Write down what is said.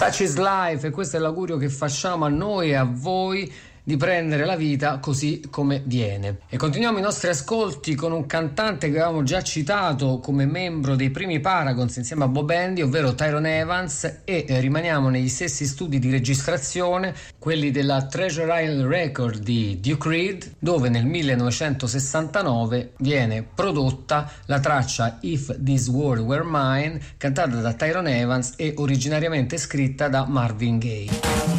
Such is life, e questo è l'augurio che facciamo a noi e a voi, di prendere la vita così come viene. E continuiamo i nostri ascolti con un cantante che avevamo già citato come membro dei primi Paragons insieme a Bob Andy, ovvero Tyrone Evans, e rimaniamo negli stessi studi di registrazione, quelli della Treasure Isle Record di Duke Reid, dove nel 1969 viene prodotta la traccia If This World Were Mine, cantata da Tyrone Evans e originariamente scritta da Marvin Gaye.